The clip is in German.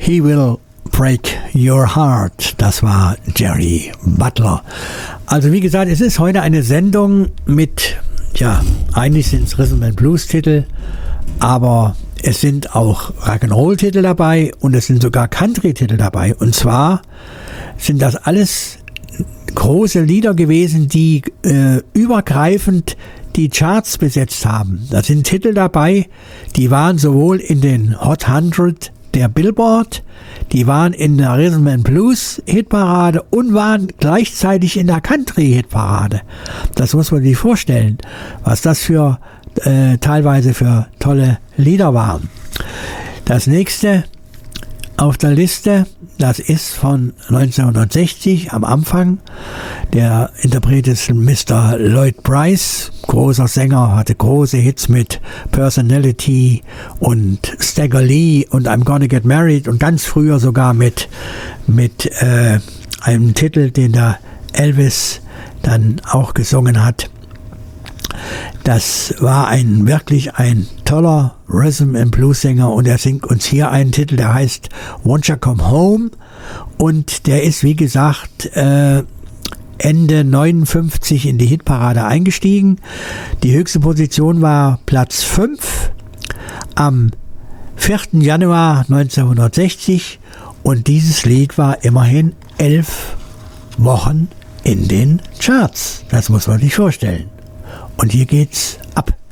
He Will Break Your Heart. Das war Jerry Butler. Also wie gesagt, es ist heute eine Sendung mit, ja, eigentlich sind es Rhythm and Blues Titel, aber es sind auch Rock'n'Roll Titel dabei und es sind sogar Country Titel dabei. Und zwar sind das alles große Lieder gewesen, die übergreifend die Charts besetzt haben. Da sind Titel dabei, die waren sowohl in den Hot 100 der Billboard, die waren in der Rhythm and Blues Hitparade und waren gleichzeitig in der Country Hitparade. Das muss man sich vorstellen, was das für teilweise für tolle Lieder waren. Das nächste auf der Liste, das ist von 1960 am Anfang. Der Interpret ist Mr. Lloyd Price, großer Sänger, hatte große Hits mit Personality und Stagger Lee und I'm Gonna Get Married und ganz früher sogar mit einem Titel, den der Elvis dann auch gesungen hat. Das war wirklich ein toller Rhythm and Blues Sänger und er singt uns hier einen Titel, der heißt Won't You Come Home und der ist wie gesagt Ende 59 in die Hitparade eingestiegen. Die höchste Position war Platz 5 am 4. Januar 1960 und dieses Lied war immerhin 11 Wochen in den Charts. Das muss man sich vorstellen. Und hier geht's ab.